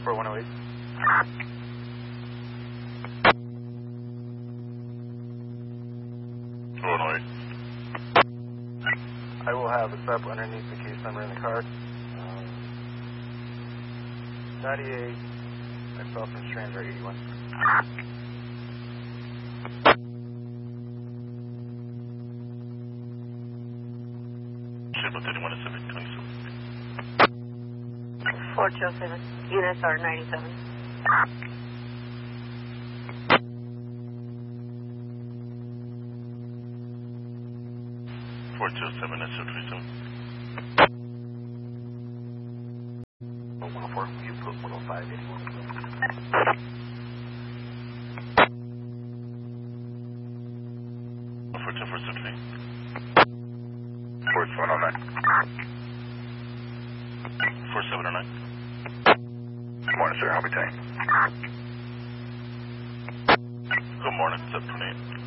4108. I will have a sub underneath the case number in the card. 98, myself and Stranger 81. Shipment 31 to Civic 27. 4207, units are 97. Four two seven S 37. 104, you put 105, 81. 42473. 4709. 4709. Good morning, sir. I'll be taking. Good morning, 728.